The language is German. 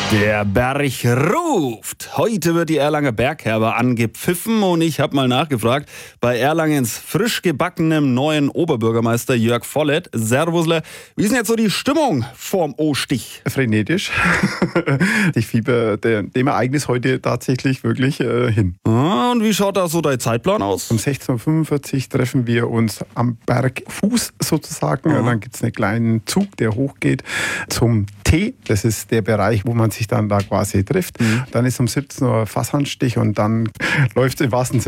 Der Berg ruft. Heute wird die Erlanger Bergherber angepfiffen und ich habe mal nachgefragt bei Erlangens frisch gebackenem neuen Oberbürgermeister Jörg Vollert. Servusle, wie ist denn jetzt so die Stimmung vorm O-Stich? Frenetisch. Ich fieber dem Ereignis heute tatsächlich wirklich hin. Und wie schaut da so dein Zeitplan aus? Um 16.45 Uhr treffen wir uns am Bergfuß sozusagen. Und dann gibt es einen kleinen Zug, der hochgeht zum T. Das ist der Bereich, wo man sich dann da quasi trifft. Dann ist um 17 Uhr Fassanstich und dann läuft es im wahrsten Sinne